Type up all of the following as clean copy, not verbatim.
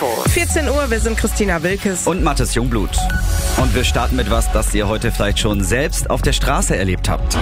Info. 14 Uhr, wir sind Christina Wilkes und Mathis Jungblut. Und wir starten mit was, das ihr heute vielleicht schon selbst auf der Straße erlebt habt.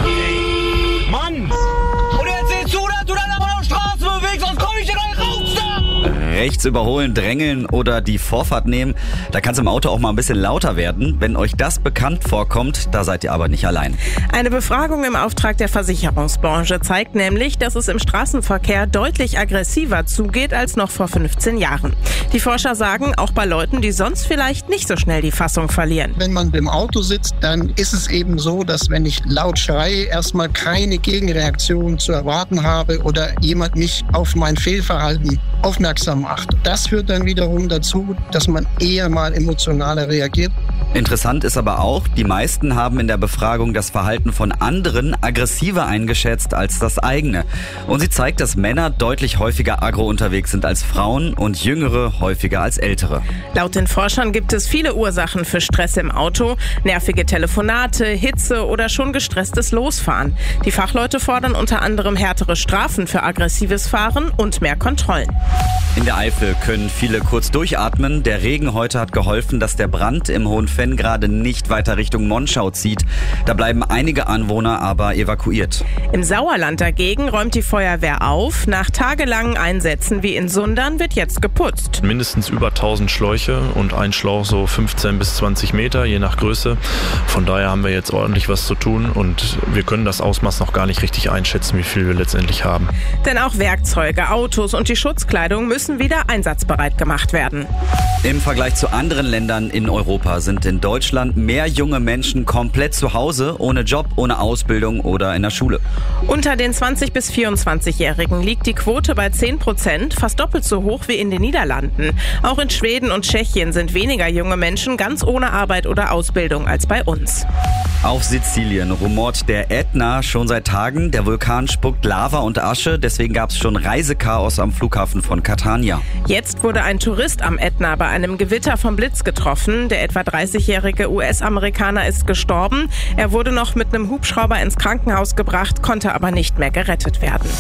Mann! Und jetzt siehst du, dass du dann aber noch Straße bewegst, sonst komm ich dir gleich raus da! Rechts überholen, drängeln oder die Vorfahrt nehmen, da kann es im Auto auch mal ein bisschen lauter werden. Wenn euch das bekannt vorkommt, da seid ihr aber nicht allein. Eine Befragung im Auftrag der Versicherungsbranche zeigt nämlich, dass es im Straßenverkehr deutlich aggressiver zugeht als noch vor 15 Jahren. Die Forscher sagen, auch bei Leuten, die sonst vielleicht nicht so schnell die Fassung verlieren. Wenn man im Auto sitzt, dann ist es eben so, dass wenn ich laut schreie, erstmal keine Gegenreaktion zu erwarten habe oder jemand mich auf mein Fehlverhalten aufmerksam macht. Das führt dann wiederum dazu, dass man eher mal emotionaler reagiert. Interessant ist aber auch, die meisten haben in der Befragung das Verhalten von anderen aggressiver eingeschätzt als das eigene. Und sie zeigt, dass Männer deutlich häufiger aggro unterwegs sind als Frauen und Jüngere häufiger als Ältere. Laut den Forschern gibt es viele Ursachen für Stress im Auto. Nervige Telefonate, Hitze oder schon gestresstes Losfahren. Die Fachleute fordern unter anderem härtere Strafen für aggressives Fahren und mehr Kontrollen. In der Eifel können viele kurz durchatmen. Der Regen heute hat geholfen, dass der Brand im Hohenfenn gerade nicht weiter Richtung Monschau zieht. Da bleiben einige Anwohner aber evakuiert. Im Sauerland dagegen räumt die Feuerwehr auf. Nach tagelangen Einsätzen wie in Sundern wird jetzt geputzt. Mindestens über 1000 Schläuche und ein Schlauch so 15 bis 20 Meter, je nach Größe. Von daher haben wir jetzt ordentlich was zu tun und wir können das Ausmaß noch gar nicht richtig einschätzen, wie viel wir letztendlich haben. Denn auch Werkzeuge, Autos und die Schutzkleidung müssen wieder einsatzbereit gemacht werden. Im Vergleich zu anderen Ländern in Europa sind in Deutschland mehr junge Menschen komplett zu Hause, ohne Job, ohne Ausbildung oder in der Schule. Unter den 20- bis 24-Jährigen liegt die Quote bei 10%, fast doppelt so hoch wie in den Niederlanden. Auch in Schweden und Tschechien sind weniger junge Menschen ganz ohne Arbeit oder Ausbildung als bei uns. Auf Sizilien rumort der Ätna schon seit Tagen. Der Vulkan spuckt Lava und Asche, deswegen gab es schon Reisechaos am Flughafen von Catania. Jetzt wurde ein Tourist am Ätna bei einem Gewitter vom Blitz getroffen. Der etwa 30-jährige US-Amerikaner ist gestorben. Er wurde noch mit einem Hubschrauber ins Krankenhaus gebracht, konnte aber nicht mehr gerettet werden.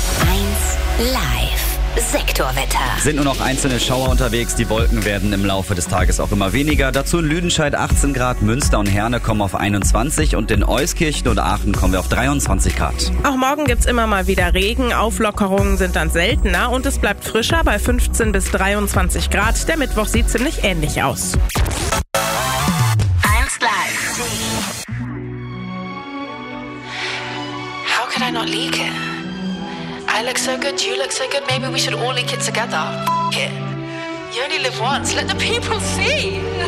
1 Live. Sektorwetter. Sind nur noch einzelne Schauer unterwegs. Die Wolken werden im Laufe des Tages auch immer weniger. Dazu in Lüdenscheid 18 Grad, Münster und Herne kommen auf 21 und in Euskirchen und Aachen kommen wir auf 23 Grad. Auch morgen gibt's immer mal wieder Regen. Auflockerungen sind dann seltener und es bleibt frischer bei 15 bis 23 Grad. Der Mittwoch sieht ziemlich ähnlich aus. 1 Live. How could I not leak it? I look so good, you look so good, maybe we should all leak it together. F*** it. You only live once, let the people see.